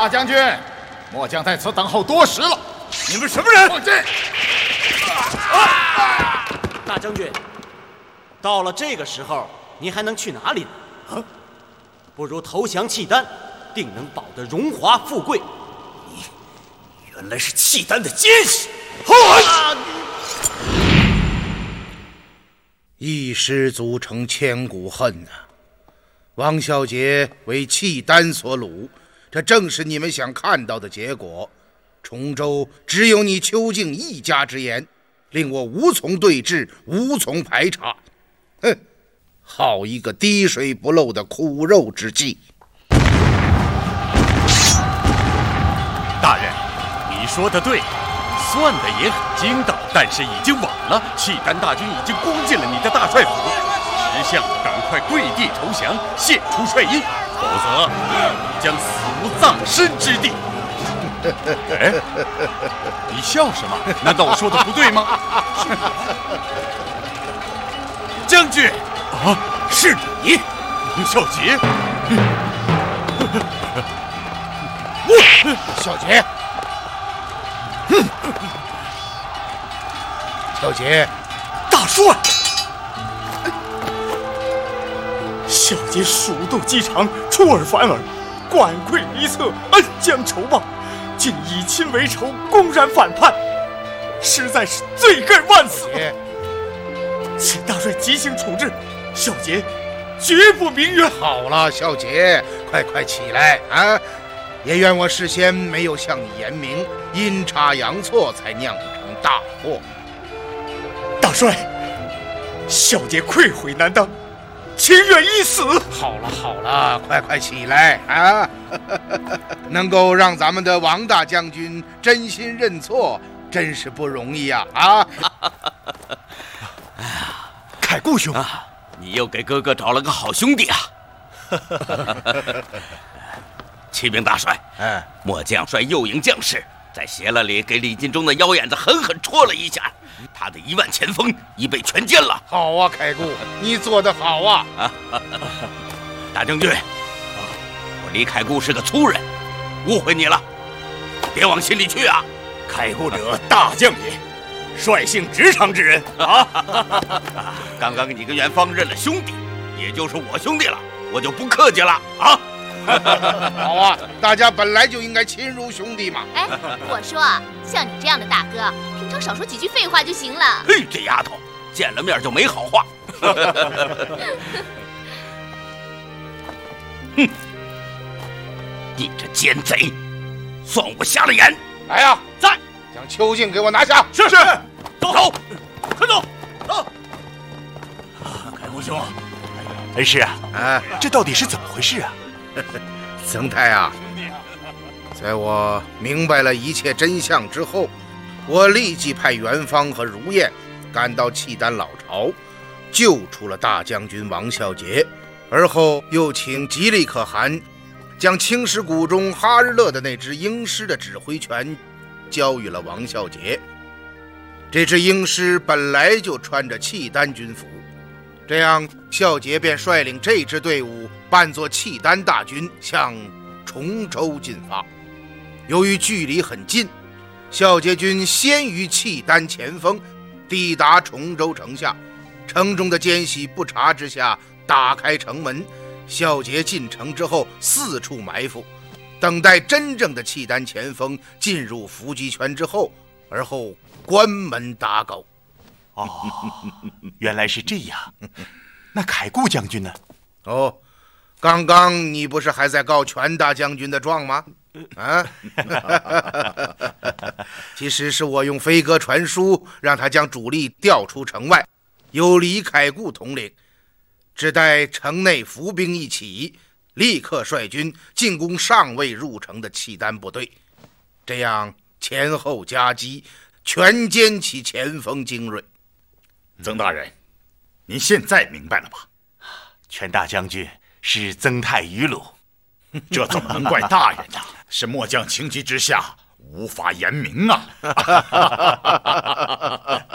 大将军，末将在此等候多时了。 你们什么人？ 放进！ 大将军，到了这个时候，你还能去哪里呢？不如投降契丹，定能保得荣华富贵。 你原来是契丹的奸细！ 一失足成千古恨呐！王孝杰为契丹所虏，这正是你们想看到的结果。崇州只有你邱敬一家之言，令我无从对峙，无从排查。哼，好一个滴水不漏的苦肉之计！ 大人，你说的对，算的也很精到，但是已经晚了。契丹大军已经攻进了你的大帅府，识相赶快跪地投降，献出帅印，否则你将死无葬身之地。哎，你笑什么？难道我说的不对吗？ 将军啊，是你， 王孝杰。 孝杰，孝杰， 大帅，孝杰鼠斗机场，出尔反尔，管窥一策，恩将仇报，竟以亲为仇，公然反叛，实在是罪该万死。请大帅即行处置，孝杰绝不明冤。 好了，孝杰，快起来啊！也愿我事先没有向你言明，阴差阳错才酿成大祸。 大帅，孝杰愧悔难当，情愿一死。 好了，快起来啊！能够让咱们的王大将军真心认错，真是不容易呀！ 凯固兄啊，你又给哥哥找了个好兄弟啊！启禀大帅，末将率右营将士在斜了里给李进忠的腰眼子狠狠戳了一下，他的1万前锋已被全歼了。 好啊，凯固，你做得好啊！ 大将军，我李凯固是个粗人，误会你了，别往心里去啊！ 凯固者大将也，率性直肠之人啊！ 刚刚你跟元芳认了兄弟，也就是我兄弟了，我就不客气了啊！ 好啊，大家本来就应该亲如兄弟嘛。 哎，我说啊，像你这样的大哥，平常少说几句废话就行了。 嘿，这丫头见了面就没好话。哼，你这奸贼，算我瞎了眼！ 来呀， 在， 将邱敬给我拿下。 是， 走，快走，走！ 凯固兄，恩师啊，这到底是怎么回事啊？ 曾太啊，在我明白了一切真相之后，我立即派元芳和如燕赶到契丹老巢，救出了大将军王孝杰，而后又请吉利可汗将青石谷中哈日勒的那支鹰狮的指挥权交予了王孝杰。这支鹰狮本来就穿着契丹军服，这样孝杰便率领这支队伍扮作契丹大军向崇州进发。由于距离很近，孝杰军先于契丹前锋抵达崇州城下，城中的奸细不察之下打开城门，孝杰进城之后四处埋伏，等待真正的契丹前锋进入伏击圈之后，而后关门打狗。 哦，原来是这样。那凯固将军呢？ 哦，刚刚你不是还在告全大将军的状吗？啊，其实是我用飞鸽传书，让他将主力调出城外，由李凯固统领，只待城内伏兵一起，立刻率军进攻尚未入城的契丹部队，这样前后夹击，全歼其前锋精锐。 曾大人，您现在明白了吧？ 全大将军是曾太愚鲁， 这怎么能怪大人呢？是末将情急之下无法言明啊！